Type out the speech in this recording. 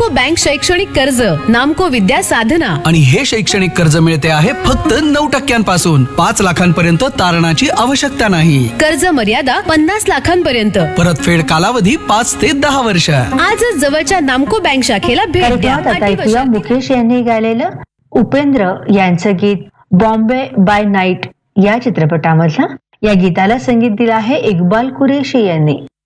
Bank शैक्षणिक कर्ज, नामको विद्या साधना. आणि हे शैक्षणिक कर्ज मिळते आहे फक्त 9% 5 लाखांपर्यंत तारणाची आवश्यकता नाही. कर्ज मर्यादा 50 लाखांपर्यंत. परतफेड कालावधी 5 ते 10 वर्ष. आजच जवळच्या नामको बँक शाखेला भेट द्या. आता ऐकूया मुकेश यांनी गायलेलं उपेंद्र यांचं गीत बॉम्बे बाय नाईट या चित्रपटामधलं. या गीताला संगीत दिलं आहे इक्बाल कुरेशी यांनी.